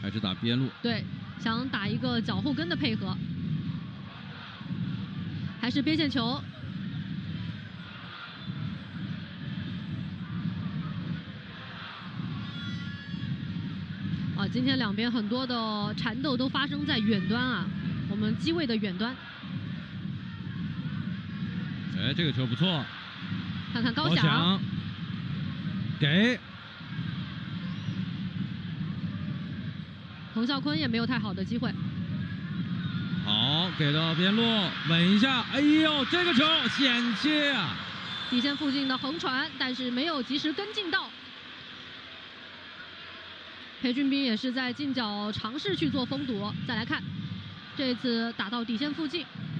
还是打边路。 对，想打一个脚后跟的配合，还是边线球。今天两边很多的缠斗都发生在远端啊，我们机位的远端。 哎，这个球不错， 看看高翔， 给彭啸坤也没有太好的机会。 好，给到边路，稳一下。哎呦，这个球险切啊！ 底线附近的横传，但是没有及时跟进到。裴俊斌也是在近角尝试去做封堵。再来看，这次打到底线附近。